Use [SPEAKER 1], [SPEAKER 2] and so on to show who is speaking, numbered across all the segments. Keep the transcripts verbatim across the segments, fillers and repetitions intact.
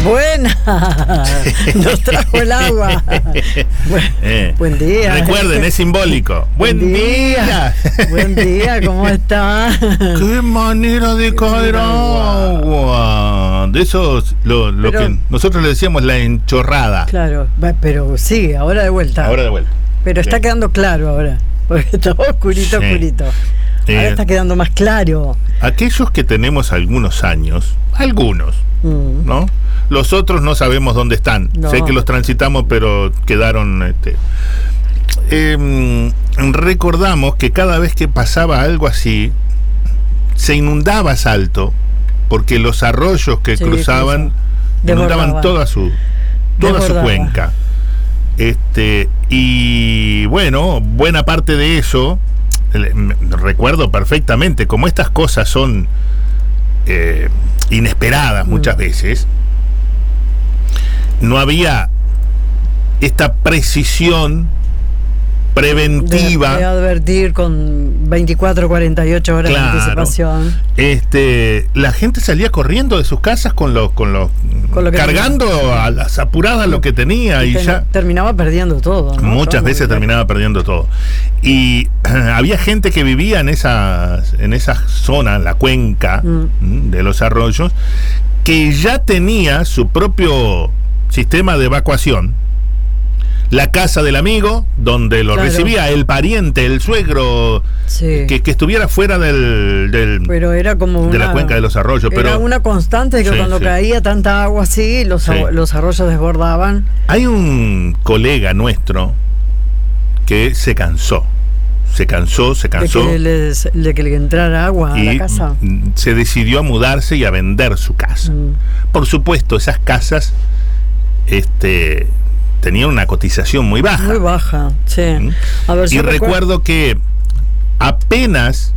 [SPEAKER 1] Buena, nos trajo el agua. Buen,
[SPEAKER 2] eh,
[SPEAKER 1] buen día.
[SPEAKER 2] Recuerden, es simbólico. Buen, buen día.
[SPEAKER 1] día. Buen día, ¿cómo está?
[SPEAKER 2] Qué manera de caer agua. De esos, lo, lo pero, que nosotros le decíamos la enchorrada.
[SPEAKER 1] Claro, pero sí, ahora de vuelta.
[SPEAKER 2] Ahora de vuelta.
[SPEAKER 1] Pero está sí. quedando claro ahora, porque estaba oscurito, sí. oscurito. Ahora eh, está quedando más claro.
[SPEAKER 2] Aquellos que tenemos algunos años, algunos, mm. ¿no? Los otros no sabemos dónde están. No. Sé que los transitamos, pero quedaron... Este, eh, recordamos que cada vez que pasaba algo así, se inundaba Salto, porque los arroyos que sí, cruzaban inundaban toda su, toda su cuenca. Este, y bueno, buena parte de eso, recuerdo perfectamente, como estas cosas son eh, inesperadas muchas mm. veces, no había esta precisión preventiva
[SPEAKER 1] de, de advertir con veinticuatro, cuarenta y ocho horas claro, de anticipación.
[SPEAKER 2] Este, la gente salía corriendo de sus casas con los con los con lo cargando tenía. a las apuradas lo que tenía y, y ten, ya
[SPEAKER 1] terminaba perdiendo todo, ¿no?
[SPEAKER 2] Muchas todo veces terminaba perdiendo todo. Y eh, había gente que vivía en esas en esa zona, la cuenca mm. de los arroyos, que ya tenía su propio sistema de evacuación. La casa del amigo, donde lo claro. recibía el pariente, el suegro, sí. que, que estuviera fuera del, del
[SPEAKER 1] pero era como
[SPEAKER 2] de
[SPEAKER 1] una,
[SPEAKER 2] la cuenca de los arroyos.
[SPEAKER 1] Era
[SPEAKER 2] pero
[SPEAKER 1] una constante que sí, cuando sí. caía tanta agua así, los, sí. los arroyos desbordaban.
[SPEAKER 2] Hay un colega nuestro que se cansó. Se cansó, se cansó.
[SPEAKER 1] De que, les, de que le entrara agua
[SPEAKER 2] y
[SPEAKER 1] a la casa.
[SPEAKER 2] Se decidió a mudarse y a vender su casa. Mm. Por supuesto, esas casas... este tenía una cotización muy baja.
[SPEAKER 1] Muy baja, sí. A ver,
[SPEAKER 2] y recuerdo, recuerdo que apenas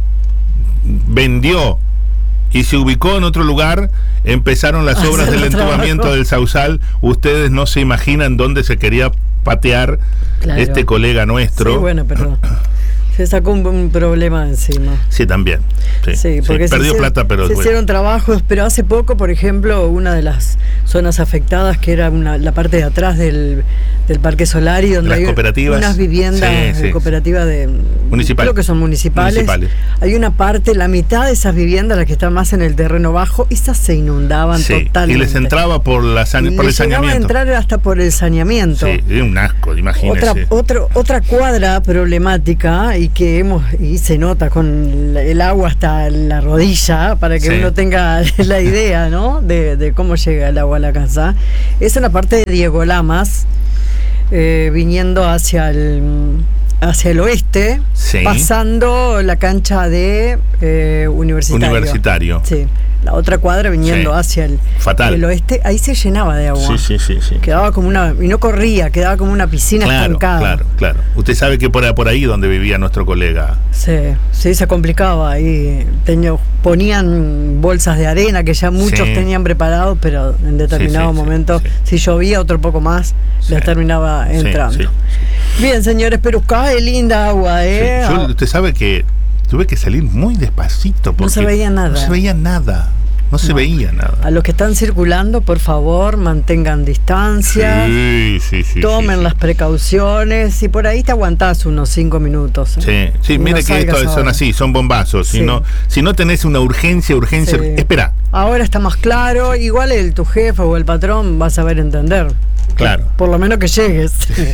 [SPEAKER 2] vendió y se ubicó en otro lugar, empezaron las obras del entubamiento del Sausal. Ustedes no se imaginan dónde se quería patear claro. este colega nuestro.
[SPEAKER 1] Sí, bueno, perdón. Se sacó un, un problema encima.
[SPEAKER 2] Sí, también. Sí,
[SPEAKER 1] sí, porque
[SPEAKER 2] sí, perdió
[SPEAKER 1] hicieron,
[SPEAKER 2] plata, pero...
[SPEAKER 1] Se
[SPEAKER 2] bueno.
[SPEAKER 1] hicieron trabajos, pero hace poco, por ejemplo, una de las zonas afectadas, que era una, la parte de atrás del, del Parque Solari, donde
[SPEAKER 2] las
[SPEAKER 1] hay
[SPEAKER 2] cooperativas,
[SPEAKER 1] unas viviendas
[SPEAKER 2] sí, sí,
[SPEAKER 1] cooperativas de...
[SPEAKER 2] Municipal.
[SPEAKER 1] Creo que son municipales.
[SPEAKER 2] municipales.
[SPEAKER 1] Hay una parte, la mitad de esas viviendas, las que están más en el terreno bajo, esas se inundaban sí, totalmente.
[SPEAKER 2] Y les entraba por, la san, por el saneamiento.
[SPEAKER 1] a entrar hasta por el saneamiento.
[SPEAKER 2] Sí, es un asco, imagínense.
[SPEAKER 1] Otra, otro, otra cuadra problemática y que hemos... y se nota con el agua hasta la rodilla, para que sí. uno tenga la idea, ¿no? De, de cómo llega el agua a la casa. Es en la parte de Diego Lamas, eh, viniendo hacia el hacia el oeste, sí. pasando la cancha de eh, Universitario.
[SPEAKER 2] Universitario.
[SPEAKER 1] Sí. La otra cuadra viniendo sí. hacia el, el oeste, ahí se llenaba de agua.
[SPEAKER 2] Sí, sí, sí, sí.
[SPEAKER 1] Quedaba como una, y no corría, quedaba como una piscina
[SPEAKER 2] claro,
[SPEAKER 1] estancada.
[SPEAKER 2] Claro, claro. Usted sabe que por, por ahí donde vivía nuestro colega.
[SPEAKER 1] Sí, sí, se complicaba ahí. Tenía, ponían bolsas de arena que ya muchos sí. tenían preparados, pero en determinado sí, sí, momento, sí, sí. si llovía otro poco más, sí. les terminaba entrando. Sí, sí. Bien, señores, pero cae linda agua, ¿eh?
[SPEAKER 2] Sí. Yo, usted sabe que tuve que salir muy despacito porque
[SPEAKER 1] no se veía nada.
[SPEAKER 2] No se veía nada. No se no. veía nada.
[SPEAKER 1] A los que están circulando, por favor, mantengan distancia.
[SPEAKER 2] Sí, sí, sí.
[SPEAKER 1] Tomen sí, sí. las precauciones y por ahí te aguantás unos cinco minutos.
[SPEAKER 2] ¿eh? Sí, sí, mire no que estos son así, son bombazos. Sí. Si no, si no tenés una urgencia, urgencia, sí. espera.
[SPEAKER 1] Ahora está más claro. Igual el tu jefe o el patrón va a saber entender.
[SPEAKER 2] Claro.
[SPEAKER 1] Por lo menos que llegues.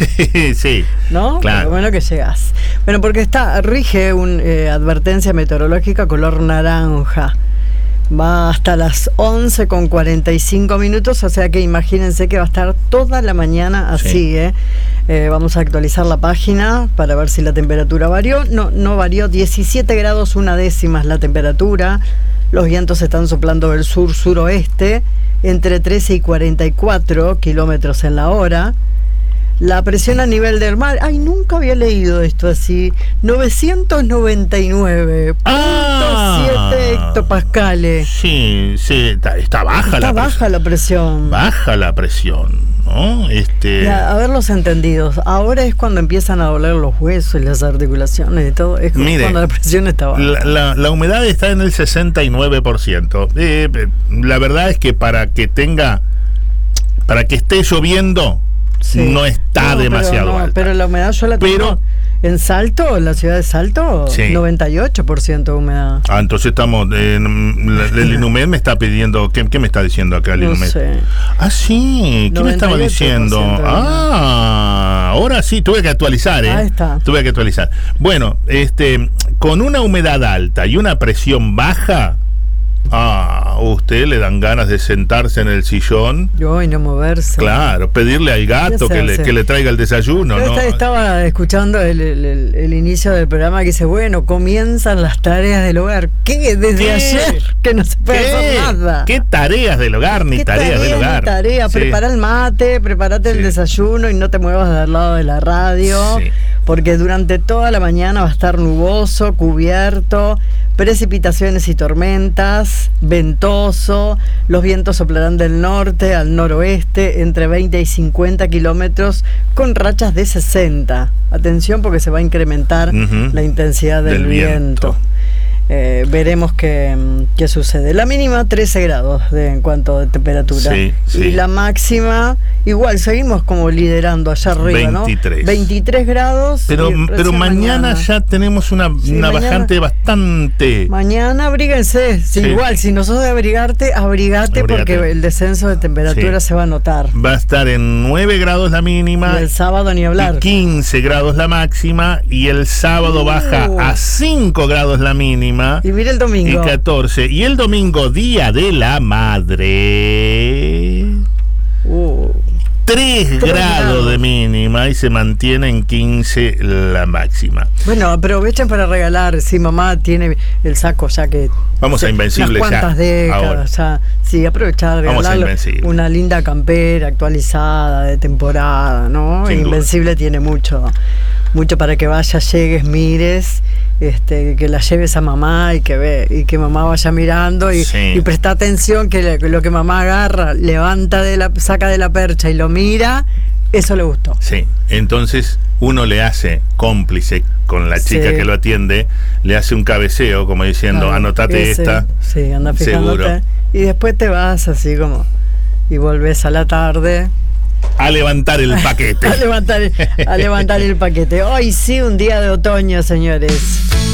[SPEAKER 2] Sí.
[SPEAKER 1] ¿No?
[SPEAKER 2] Claro.
[SPEAKER 1] Por lo menos que llegas. Bueno, porque está, rige una eh, advertencia meteorológica color naranja. Va hasta las once con cuarenta y cinco minutos, o sea que imagínense que va a estar toda la mañana así, sí. ¿eh? Eh, vamos a actualizar la página para ver si la temperatura varió. No, no varió, diecisiete grados una décima es la temperatura. Los vientos están soplando del sur-suroeste, entre trece y cuarenta y cuatro kilómetros en la hora. La presión a nivel del mar, ay, nunca había leído esto así, novecientos noventa y nueve punto siete hectopascales.
[SPEAKER 2] Sí, sí, está, está baja
[SPEAKER 1] está
[SPEAKER 2] la
[SPEAKER 1] baja
[SPEAKER 2] presión.
[SPEAKER 1] la presión.
[SPEAKER 2] Baja la presión, ¿no? Este...
[SPEAKER 1] Ya, a ver los entendidos, ahora es cuando empiezan a doler los huesos y las articulaciones y todo, es
[SPEAKER 2] Mire,
[SPEAKER 1] cuando la presión está baja.
[SPEAKER 2] La, la, la humedad está en el sesenta y nueve por ciento. Eh, la verdad es que para que tenga para que esté lloviendo, sí. no está no, demasiado
[SPEAKER 1] pero no,
[SPEAKER 2] alta.
[SPEAKER 1] Pero la humedad yo la tengo pero, en Salto, en la ciudad de Salto, sí. noventa y ocho por ciento de humedad.
[SPEAKER 2] Ah, entonces estamos, eh, el Inumed me está pidiendo, ¿qué, qué me está diciendo acá el Inumed?
[SPEAKER 1] No sé.
[SPEAKER 2] Ah, sí, ¿qué me estaba diciendo? Ah, ahora sí, tuve que actualizar, ¿eh?
[SPEAKER 1] Ahí está.
[SPEAKER 2] Tuve que actualizar. Bueno, este, con una humedad alta y una presión baja, ah, usted le dan ganas de sentarse en el sillón.
[SPEAKER 1] Y no moverse.
[SPEAKER 2] Claro, pedirle al gato que le, que le traiga el desayuno.
[SPEAKER 1] Yo
[SPEAKER 2] ¿no?
[SPEAKER 1] Estaba escuchando el, el, el, el inicio del programa que dice, bueno, comienzan las tareas del hogar. ¿Qué? Desde ¿Qué? ayer que no se puede ¿Qué? hacer nada.
[SPEAKER 2] ¿Qué tareas del hogar ni tareas tarea, del hogar?
[SPEAKER 1] Ni tarea, sí. Prepara el mate, prepárate sí. el desayuno y no te muevas del lado de la radio. Sí. Porque durante toda la mañana va a estar nuboso, cubierto, precipitaciones y tormentas, ventoso, los vientos soplarán del norte al noroeste entre veinte y cincuenta kilómetros con rachas de sesenta. Atención porque se va a incrementar uh-huh. la intensidad del, del viento. viento. Eh, veremos qué, qué sucede. La mínima trece grados de, en cuanto a temperatura.
[SPEAKER 2] Sí, sí.
[SPEAKER 1] Y la máxima, igual, seguimos como liderando allá arriba,
[SPEAKER 2] veintitrés.
[SPEAKER 1] ¿no? veintitrés grados.
[SPEAKER 2] Pero, pero mañana, mañana ya tenemos una, sí, una mañana, bajante bastante.
[SPEAKER 1] Mañana abríguense. Sí, sí. Igual, si no sos de abrigarte, abrigate, abrigate. porque el descenso de temperatura sí. se va a notar.
[SPEAKER 2] Va a estar en nueve grados la mínima.
[SPEAKER 1] Y el sábado ni hablar.
[SPEAKER 2] Y quince grados la máxima. Y el sábado uh. baja a cinco grados la mínima.
[SPEAKER 1] Y mira el domingo.
[SPEAKER 2] Y catorce. Y el domingo, Día de la Madre.
[SPEAKER 1] Uh,
[SPEAKER 2] tres grados de mínima y se mantiene en quince la máxima.
[SPEAKER 1] Bueno, aprovechen para regalar. Si mamá tiene el saco ya que...
[SPEAKER 2] Vamos a Invencible
[SPEAKER 1] unas cuantas
[SPEAKER 2] ya.
[SPEAKER 1] décadas ya. Sí, aprovechar, regalar una linda campera actualizada de temporada, ¿no? Sin Invencible duda. Tiene mucho, mucho para que vayas, llegues, mires. Este, que la lleves a mamá y que ve y que mamá vaya mirando y, sí. y presta atención que, le, que lo que mamá agarra, levanta de la, saca de la percha y lo mira, eso le gustó.
[SPEAKER 2] Sí, entonces uno le hace cómplice con la chica sí. que lo atiende, le hace un cabeceo como diciendo, claro, anotate ese, esta.
[SPEAKER 1] Sí, anda fijándote. Seguro. Y después te vas así como y volvés a la tarde.
[SPEAKER 2] A levantar el paquete.
[SPEAKER 1] a, levantar, a levantar el paquete. Hoy sí, un día de otoño, señores.